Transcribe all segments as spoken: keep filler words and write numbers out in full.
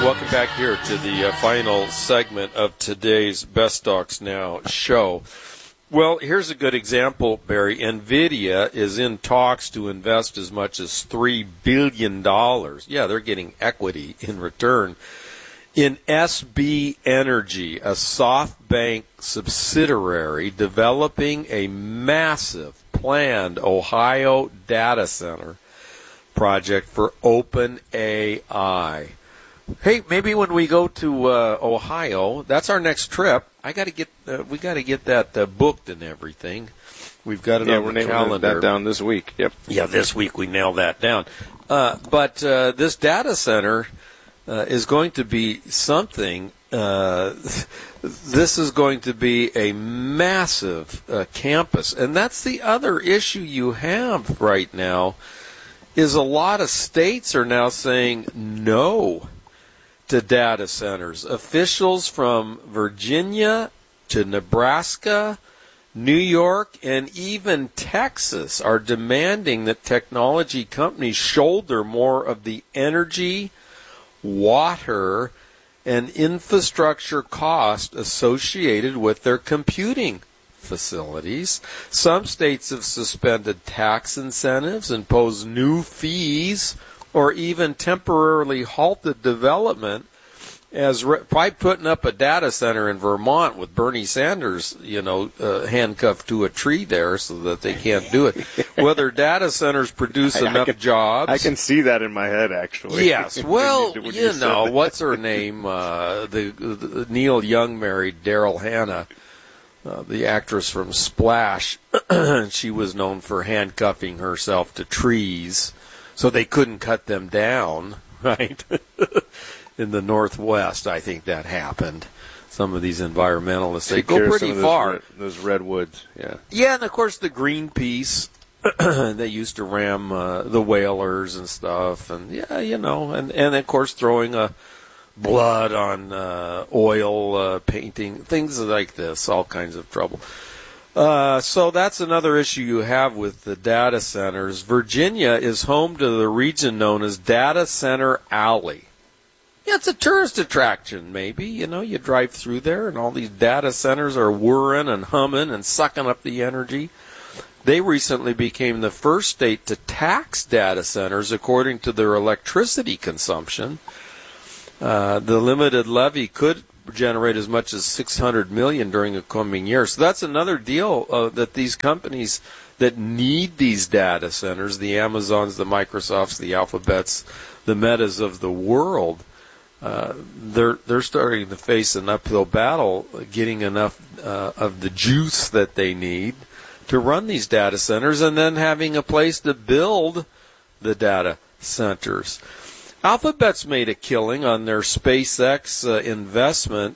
Welcome back here to the uh, final segment of today's Best Stocks Now show. Well, here's a good example, Barry. NVIDIA is in talks to invest as much as three billion dollars. Yeah, they're getting equity in return in S B Energy, a SoftBank subsidiary developing a massive planned Ohio data center project for OpenAI. Hey, maybe when we go to uh, Ohio, that's our next trip. I got to get uh, we got to get that uh, booked and everything. We've got it yeah, on we're the calendar. that down this week. Yep. Yeah, this week we nail that down. Uh, but uh, this data center uh, is going to be something. Uh, this is going to be a massive uh, campus, and that's the other issue you have right now. Is a lot of states are now saying no to data centers. Officials from Virginia to Nebraska, New York, and even Texas are demanding that technology companies shoulder more of the energy, water, and infrastructure cost associated with their computing facilities. Some states have suspended tax incentives, imposed new fees, or even temporarily halted development, as re- by putting up a data center in Vermont with Bernie Sanders, you know, uh, handcuffed to a tree there so that they can't do it. Whether data centers produce I, enough I can, jobs. I can see that in my head, actually. Yes. Well, when you, when you you know, that. what's her name? Uh, the, the Neil Young married Daryl Hannah. Uh, the actress from Splash. She was known for handcuffing herself to trees so they couldn't cut them down, right? In the Northwest, I think that happened. Some of these environmentalists, they Take go pretty those far. Red, those redwoods, yeah. Yeah, and of course the Greenpeace, they used to ram uh, the whalers and stuff, and yeah, you know, and, and of course throwing a blood on uh, oil uh, painting, things like this, all kinds of trouble. Uh, so that's another issue you have with the data centers. Virginia is home to the region known as Data Center Alley. Yeah, it's a tourist attraction, maybe. You know, you drive through there and all these data centers are whirring and humming and sucking up the energy. They recently became the first state to tax data centers according to their electricity consumption. Uh, the limited levy could generate as much as six hundred million dollars during the coming year. So that's another deal uh, that these companies that need these data centers, the Amazons, the Microsofts, the Alphabets, the Metas of the world, uh, they're they're starting to face an uphill battle getting enough uh, of the juice that they need to run these data centers and then having a place to build the data centers. Alphabet's made a killing on their SpaceX uh, investment.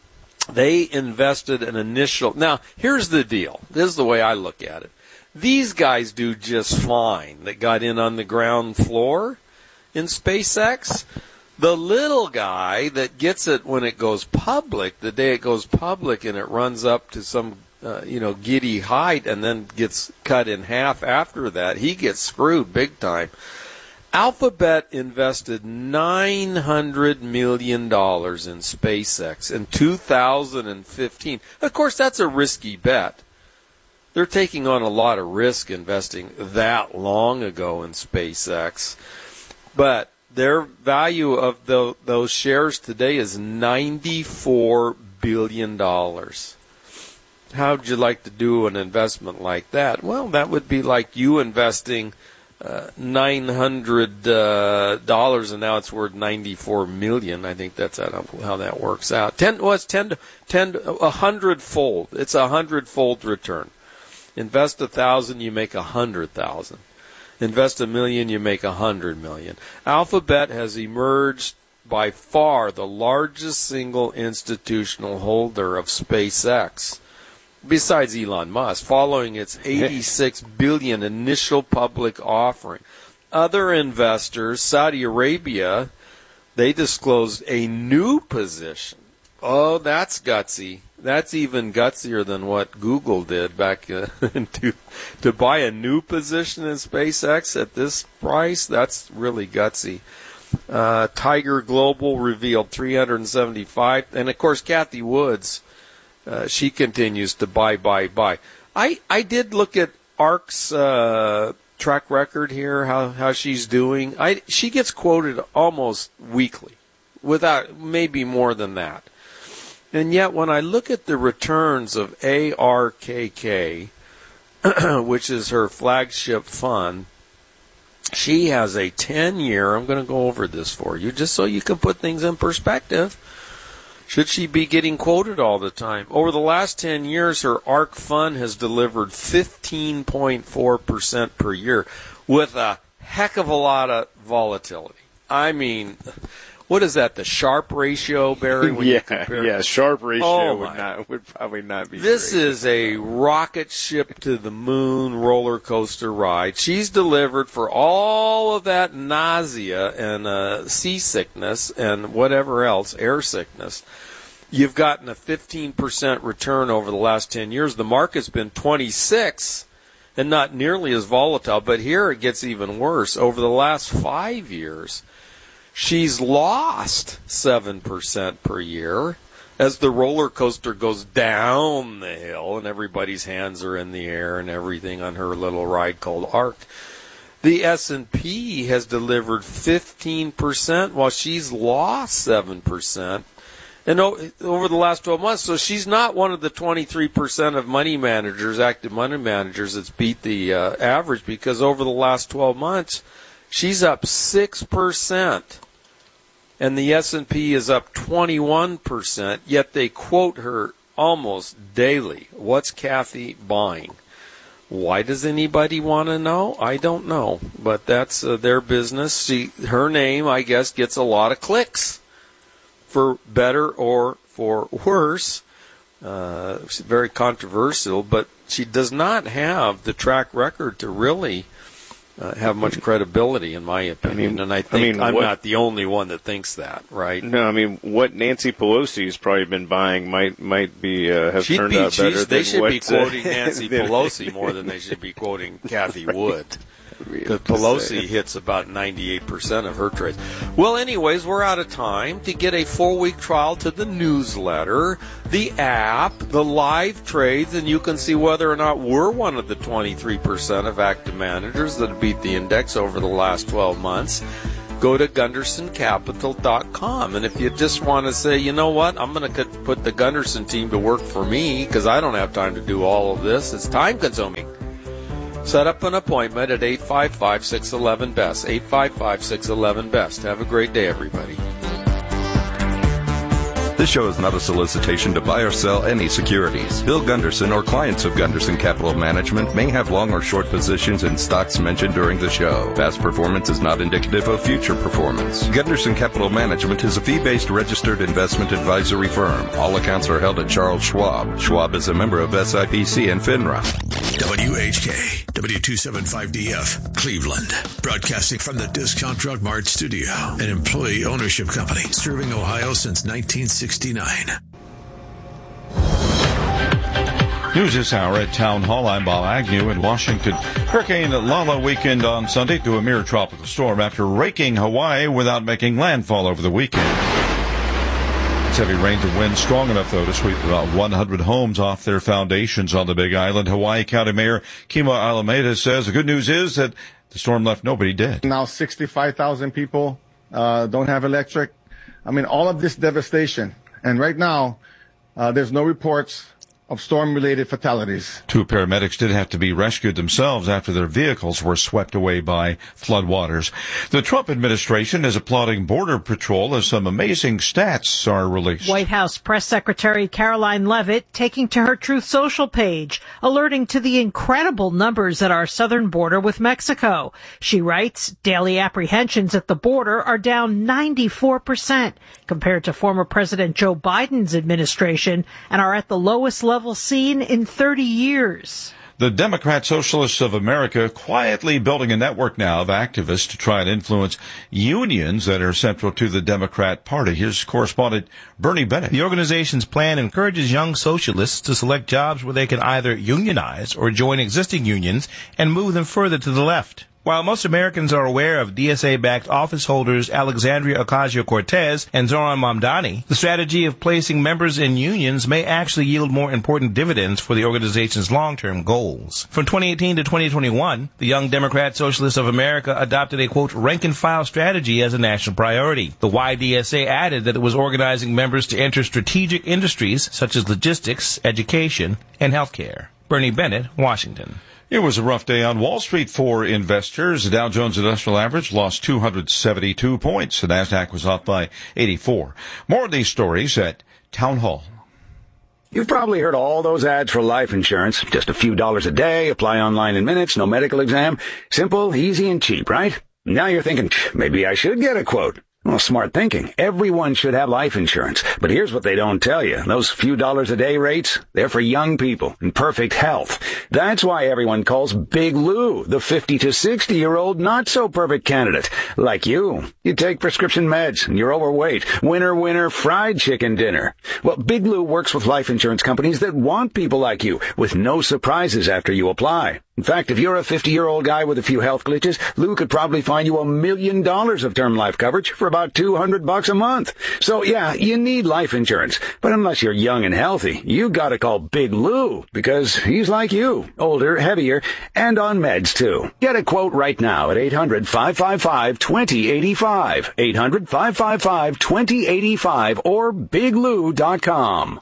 They invested an initial... Now, here's the deal. This is the way I look at it. These guys do just fine that got in on the ground floor in SpaceX. The little guy that gets it when it goes public, the day it goes public and it runs up to some, uh, you know, giddy height and then gets cut in half after that, he gets screwed big time. Alphabet invested nine hundred million dollars in SpaceX in two thousand fifteen. Of course, that's a risky bet. They're taking on a lot of risk investing that long ago in SpaceX. But their value of the, those shares today is ninety-four billion dollars. How would you like to do an investment like that? Well, that would be like you investing Uh, nine hundred dollars, uh, and now it's worth ninety-four million dollars. I think that's how, how that works out. Ten, well, it's ten, ten, a hundred-fold. It's a hundred-fold return. Invest a thousand, you make a hundred thousand. Invest a million, you make a hundred million. Alphabet has emerged by far the largest single institutional holder of SpaceX, besides Elon Musk, following its eighty-six billion dollars initial public offering. Other investors, Saudi Arabia, they disclosed a new position. Oh, that's gutsy. That's even gutsier than what Google did back uh, to to buy a new position in SpaceX at this price. That's really gutsy. Uh, Tiger Global revealed three hundred seventy-five. And, of course, Kathy Woods, uh, she continues to buy, buy, buy. I, I did look at ARK's uh, track record here, how, how she's doing. I She gets quoted almost weekly, without maybe more than that. And yet, when I look at the returns of A R K K, which is her flagship fund, she has a ten-year, I'm going to go over this for you, just so you can put things in perspective. Should she be getting quoted all the time? Over the last ten years, her ARK fund has delivered fifteen point four percent per year with a heck of a lot of volatility. I mean, what is that, the Sharpe ratio, Barry? When yeah, you compare yeah, Sharpe ratio oh would not would probably not be This great. is a rocket ship to the moon roller coaster ride. She's delivered for all of that nausea and uh, seasickness and whatever else, air sickness. You've gotten a fifteen percent return over the last ten years. The market's been twenty-six and not nearly as volatile, but here it gets even worse. Over the last five years, she's lost seven percent per year as the roller coaster goes down the hill and everybody's hands are in the air and everything on her little ride called ARK. The S and P has delivered fifteen percent while she's lost seven percent. And over the last twelve months, so she's not one of the twenty-three percent of money managers, active money managers, that's beat the uh, average, because over the last twelve months, she's up six percent. And the S and P is up twenty-one percent, yet they quote her almost daily. What's Kathy buying? Why does anybody want to know? I don't know, but that's uh, their business. She, her name, I guess, gets a lot of clicks, for better or for worse. Uh, it's very controversial, but she does not have the track record to really Uh, have much credibility, in my opinion, I mean, and I think I mean, I'm what, not the only one that thinks that, right? No, I mean, what Nancy Pelosi's probably been buying might might be uh, have She'd turned be, out better. They than should what, be quoting Nancy Pelosi more than they should be quoting Kathy Wood. Because Pelosi hits about ninety-eight percent of her trades. Well, anyways, we're out of time. To get a four-week trial to the newsletter, the app, the live trades, and you can see whether or not we're one of the twenty-three percent of active managers that beat the index over the last twelve months, go to Gunderson Capital dot com. And if you just want to say, you know what, I'm going to put the Gunderson team to work for me because I don't have time to do all of this, it's time-consuming. Set up an appointment at eight five five, six one one, B E S T, eight five five, six one one, B E S T. Have a great day, everybody. This show is not a solicitation to buy or sell any securities. Bill Gunderson or clients of Gunderson Capital Management may have long or short positions in stocks mentioned during the show. Past performance is not indicative of future performance. Gunderson Capital Management is a fee-based registered investment advisory firm. All accounts are held at Charles Schwab. Schwab is a member of S I P C and FINRA. W H K, W two seventy-five D F, Cleveland. Broadcasting from the Discount Drug Mart studio, an employee ownership company serving Ohio since nineteen sixty-nine. News this hour at Town Hall. I'm Bob Agnew in Washington. Hurricane Lala weakened on Sunday to a mere tropical storm after raking Hawaii without making landfall over the weekend. It's heavy rains and winds strong enough, though, to sweep about one hundred homes off their foundations on the Big Island. Hawaii County Mayor Kimo Alameda says the good news is that the storm left nobody dead. Now sixty-five thousand people uh, don't have electric. I mean, all of this devastation. And right now, uh, there's no reports of storm-related fatalities. Two paramedics did have to be rescued themselves after their vehicles were swept away by floodwaters. The Trump administration is applauding Border Patrol as some amazing stats are released. White House Press Secretary Caroline Leavitt taking to her Truth Social page, alerting to the incredible numbers at our southern border with Mexico. She writes, daily apprehensions at the border are down ninety-four percent compared to former President Joe Biden's administration and are at the lowest level level seen in thirty years. The Democrat Socialists of America quietly building a network now of activists to try and influence unions that are central to the Democrat Party. Here's correspondent Bernie Bennett. The organization's plan encourages young socialists to select jobs where they can either unionize or join existing unions and move them further to the left. While most Americans are aware of D S A-backed office holders Alexandria Ocasio-Cortez and Zoran Mamdani, the strategy of placing members in unions may actually yield more important dividends for the organization's long-term goals. From twenty eighteen to twenty twenty-one, the Young Democrat Socialists of America adopted a, quote, rank-and-file strategy as a national priority. The Y D S A added that it was organizing members to enter strategic industries such as logistics, education, and healthcare. Bernie Bennett, Washington. It was a rough day on Wall Street for investors. The Dow Jones Industrial Average lost two hundred seventy-two points. The Nasdaq was off by eighty-four. More of these stories at Town Hall. You've probably heard all those ads for life insurance. Just a few dollars a day, apply online in minutes, no medical exam. Simple, easy, and cheap, right? Now you're thinking, maybe I should get a quote. Well, smart thinking. Everyone should have life insurance. But here's what they don't tell you. Those few dollars a day rates, they're for young people in perfect health. That's why everyone calls Big Lou the fifty to sixty-year-old not-so-perfect candidate. Like you. You take prescription meds and you're overweight. Winner, winner, fried chicken dinner. Well, Big Lou works with life insurance companies that want people like you with no surprises after you apply. In fact, if you're a fifty-year-old guy with a few health glitches, Lou could probably find you a million dollars of term life coverage for about two hundred bucks a month. So yeah, you need life insurance. But unless you're young and healthy, you gotta call Big Lou because he's like you, older, heavier, and on meds too. Get a quote right now at eight hundred, five five five, two zero eight five, eight hundred, five five five, two zero eight five, or big lou dot com.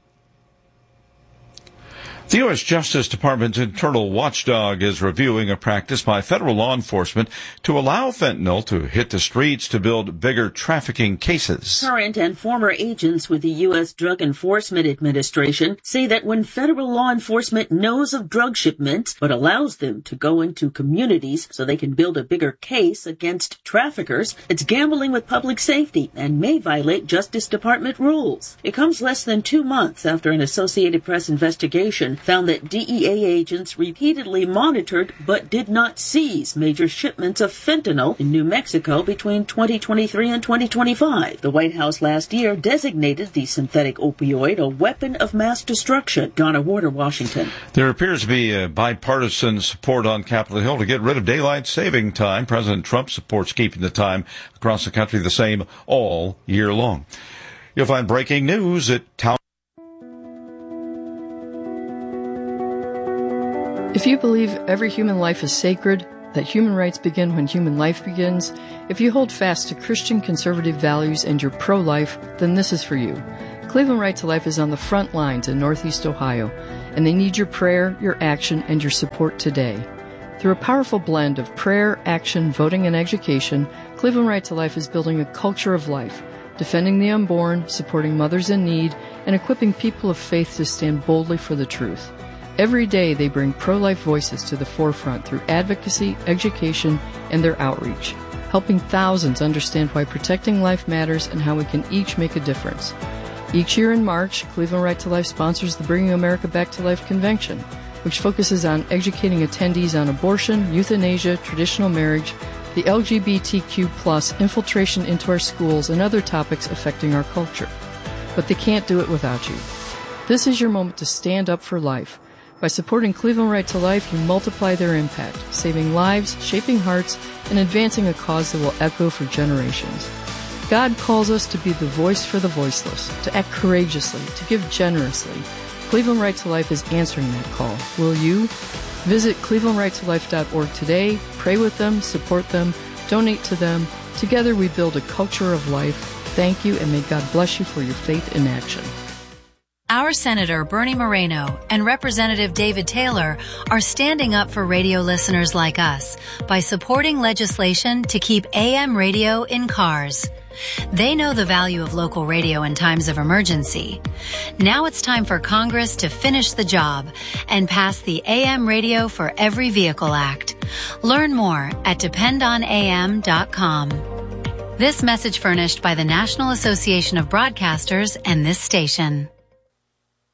The U S Justice Department's internal watchdog is reviewing a practice by federal law enforcement to allow fentanyl to hit the streets to build bigger trafficking cases. Current and former agents with the U S Drug Enforcement Administration say that when federal law enforcement knows of drug shipments but allows them to go into communities so they can build a bigger case against traffickers, it's gambling with public safety and may violate Justice Department rules. It comes less than two months after an Associated Press investigation found that D E A agents repeatedly monitored but did not seize major shipments of fentanyl in New Mexico between twenty twenty-three and twenty twenty-five. The White House last year designated the synthetic opioid a weapon of mass destruction. Donna Warder, Washington. There appears to be a bipartisan support on Capitol Hill to get rid of daylight saving time. President Trump supports keeping the time across the country the same all year long. You'll find breaking news at Town. If you believe every human life is sacred, that human rights begin when human life begins, if you hold fast to Christian conservative values and you're pro-life, then this is for you. Cleveland Right to Life is on the front lines in Northeast Ohio, and they need your prayer, your action, and your support today. Through a powerful blend of prayer, action, voting, and education, Cleveland Right to Life is building a culture of life, defending the unborn, supporting mothers in need, and equipping people of faith to stand boldly for the truth. Every day they bring pro-life voices to the forefront through advocacy, education, and their outreach, helping thousands understand why protecting life matters and how we can each make a difference. Each year in March, Cleveland Right to Life sponsors the Bringing America Back to Life convention, which focuses on educating attendees on abortion, euthanasia, traditional marriage, the L G B T Q plus, infiltration into our schools, and other topics affecting our culture. But they can't do it without you. This is your moment to stand up for life. By supporting Cleveland Right to Life, you multiply their impact, saving lives, shaping hearts, and advancing a cause that will echo for generations. God calls us to be the voice for the voiceless, to act courageously, to give generously. Cleveland Right to Life is answering that call. Will you? Visit cleveland right to life dot org today, pray with them, support them, donate to them. Together we build a culture of life. Thank you, and may God bless you for your faith in action. Our Senator Bernie Moreno and Representative David Taylor are standing up for radio listeners like us by supporting legislation to keep A M radio in cars. They know the value of local radio in times of emergency. Now it's time for Congress to finish the job and pass the A M Radio for Every Vehicle Act. Learn more at depend on A M dot com. This message furnished by the National Association of Broadcasters and this station.